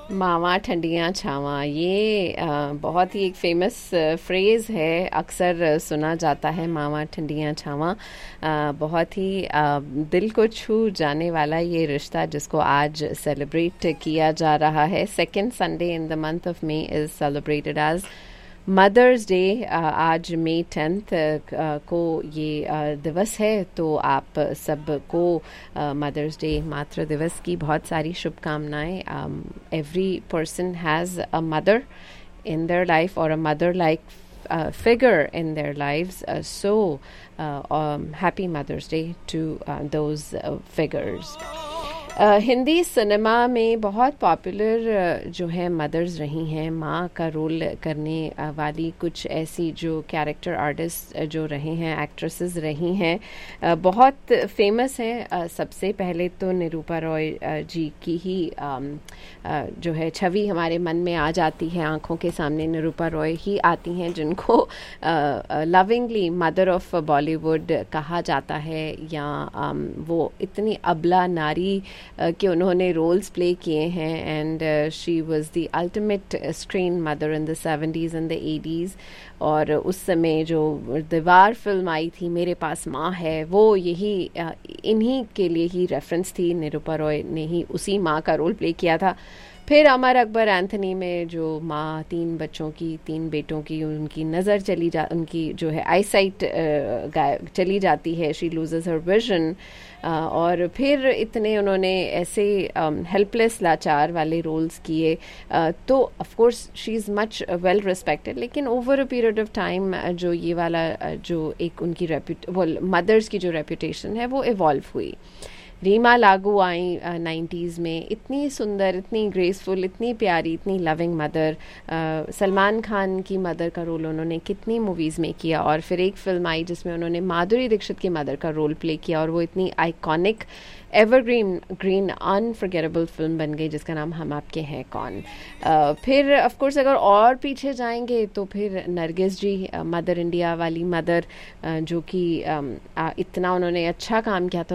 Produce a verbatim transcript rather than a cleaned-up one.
मावा ठंडियाँ छावा, ये अ, बहुत ही एक फेमस फ्रेज़ है। अक्सर अ, सुना जाता है मावा ठंडियाँ छावा। अ, बहुत ही अ, दिल को छू जाने वाला ये रिश्ता जिसको आज सेलिब्रेट किया जा रहा है। Second Sunday in the month of May is celebrated as mother's day. आज मई टेंथ को ये अ, दिवस है, तो आप सबको मदर्स डे, मातृ दिवस की बहुत सारी शुभकामनाएं। Every person has a mother in their life or a mother like uh, figure in their lives. Uh, so, uh, um, happy Mother's Day to uh, those uh, figures. Uh, Hindi cinema में बहुत popular जो है mother's रही हैं, माँ का role करने uh, वाली कुछ ऐसी जो कैरेक्टर आर्टिस्ट uh, जो रहे हैं, एक्ट्रेसेस रही हैं, uh, बहुत फेमस हैं। uh, सबसे पहले तो निरूपा रॉय uh, जी की ही um, uh, जो है छवि हमारे मन में आ जाती है, आंखों के सामने निरूपा रॉय ही आती हैं, जिनको लविंगली मदर ऑफ बॉलीवुड कहा जाता है। या um, वो इतनी अबला नारी uh, कि उन्होंने रोल्स प्ले किए हैं, and she was the ultimate screen mother in the seventies and the eighties. और उस समय जो दीवार फिल्म आई थी, मेरे पास माँ है, वो यही uh, इन्हीं के लिए ही रेफरेंस थी। निरूपा रॉय ने ही उसी माँ का रोल प्ले किया था। फिर अमर अकबर एंथनी में जो माँ, तीन बच्चों की, तीन बेटों की, उनकी नज़र चली जा उनकी जो है आईसाइट चली जाती है, शी लूजेस हर विजन। और फिर इतने उन्होंने ऐसे हेल्पलेस लाचार वाले रोल्स किए, uh, तो of course she is much well respected. लेकिन over a period of time जो ये वाला uh, जो एक उनकी रेप्यूट वो मदर्स की जो रेप्यूटेशन है वो इवॉल्व हुई। रीमा लागू आई नाइन्टीज़ में, इतनी सुंदर, इतनी ग्रेसफुल, इतनी प्यारी, इतनी लविंग मदर। सलमान खान की मदर का रोल उन्होंने कितनी मूवीज़ में किया, और फिर एक फिल्म आई जिसमें उन्होंने माधुरी दीक्षित की मदर का रोल प्ले किया, और वो इतनी iconic evergreen green unforgettable film बन गई जिसका नाम हम आपके हैं कौन। uh, फिर ऑफ कोर्स अगर और पीछे जाएंगे तो फिर नरगिस जी, मदर इंडिया वाली मदर, uh, जो कि um, uh, इतना उन्होंने अच्छा काम किया था